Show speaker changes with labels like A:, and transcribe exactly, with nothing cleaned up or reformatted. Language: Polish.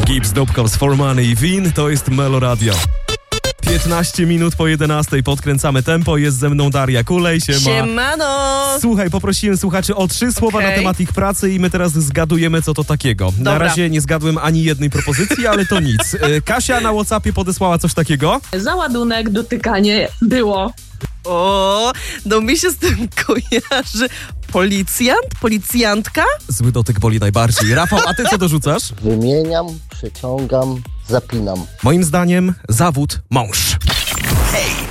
A: Gibbs, Dubkos, For Money i Win, to jest Melo Radio. piętnaście minut po jedenastej, podkręcamy tempo, jest ze mną Daria Kulej, siema.
B: Siemano!
A: Słuchaj, poprosiłem słuchaczy o trzy słowa
B: Okay.
A: na temat ich pracy i my teraz zgadujemy, co to takiego.
B: Dobra.
A: Na razie nie zgadłem ani jednej propozycji, ale to nic. E, Kasia na WhatsAppie podesłała coś takiego.
C: Załadunek, dotykanie było.
B: O, no mi się z tym kojarzy policjant, policjantka?
A: Zły dotyk boli najbardziej. Rafał, a ty co dorzucasz?
D: Wymieniam, przeciągam, zapinam.
A: Moim zdaniem zawód mąż.
E: Hej,